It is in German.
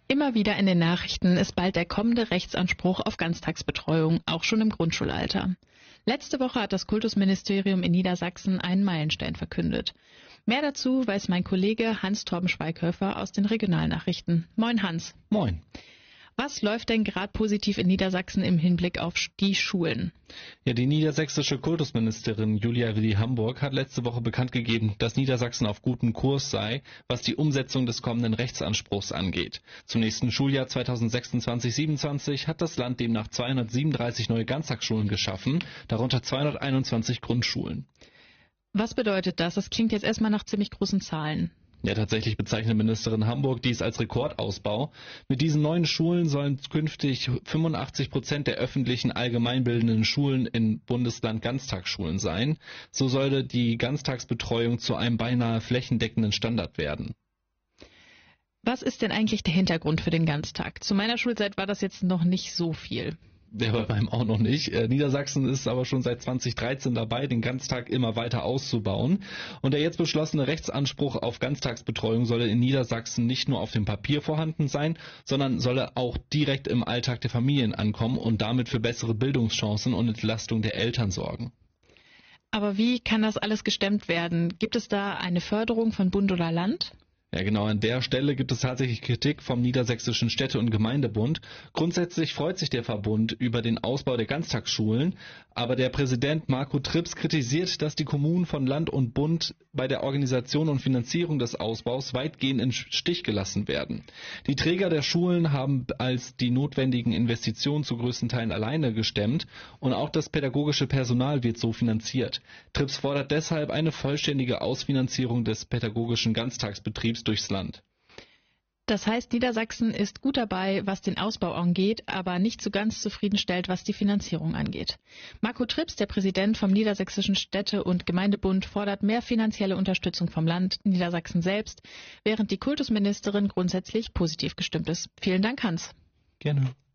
Immer wieder in den Nachrichten ist bald der kommende Rechtsanspruch auf Ganztagsbetreuung, auch schon im Grundschulalter. Letzte Woche hat das Kultusministerium in Niedersachsen einen Meilenstein verkündet. Mehr dazu weiß mein Kollege Hans-Torben Schweighöfer aus den Regionalnachrichten. Moin Hans. Moin. Was läuft denn gerade positiv in Niedersachsen im Hinblick auf die Schulen? Ja, die niedersächsische Kultusministerin Julia Willi-Hamburg hat letzte Woche bekannt gegeben, dass Niedersachsen auf gutem Kurs sei, was die Umsetzung des kommenden Rechtsanspruchs angeht. Zum nächsten Schuljahr 2026/27 hat das Land demnach 237 neue Ganztagsschulen geschaffen, darunter 221 Grundschulen. Was bedeutet das? Das klingt jetzt erstmal nach ziemlich großen Zahlen. Ja, tatsächlich bezeichnet Ministerin Hamburg dies als Rekordausbau. Mit diesen neuen Schulen sollen künftig 85% der öffentlichen allgemeinbildenden Schulen im Bundesland Ganztagsschulen sein. So sollte die Ganztagsbetreuung zu einem beinahe flächendeckenden Standard werden. Was ist denn eigentlich der Hintergrund für den Ganztag? Zu meiner Schulzeit war das jetzt noch nicht so viel. Der bei meinem auch noch nicht. Niedersachsen ist aber schon seit 2013 dabei, den Ganztag immer weiter auszubauen. Und der jetzt beschlossene Rechtsanspruch auf Ganztagsbetreuung solle in Niedersachsen nicht nur auf dem Papier vorhanden sein, sondern solle auch direkt im Alltag der Familien ankommen und damit für bessere Bildungschancen und Entlastung der Eltern sorgen. Aber wie kann das alles gestemmt werden? Gibt es da eine Förderung von Bund oder Land? Ja, genau an der Stelle gibt es tatsächlich Kritik vom Niedersächsischen Städte- und Gemeindebund. Grundsätzlich freut sich der Verbund über den Ausbau der Ganztagsschulen, aber der Präsident Marco Trips kritisiert, dass die Kommunen von Land und Bund bei der Organisation und Finanzierung des Ausbaus weitgehend im Stich gelassen werden. Die Träger der Schulen haben als die notwendigen Investitionen zu größten Teilen alleine gestemmt und auch das pädagogische Personal wird so finanziert. Trips fordert deshalb eine vollständige Ausfinanzierung des pädagogischen Ganztagsbetriebs durchs Land. Das heißt, Niedersachsen ist gut dabei, was den Ausbau angeht, aber nicht so ganz zufriedenstellt, was die Finanzierung angeht. Marco Trips, der Präsident vom Niedersächsischen Städte- und Gemeindebund, fordert mehr finanzielle Unterstützung vom Land Niedersachsen selbst, während die Kultusministerin grundsätzlich positiv gestimmt ist. Vielen Dank, Hans. Gerne.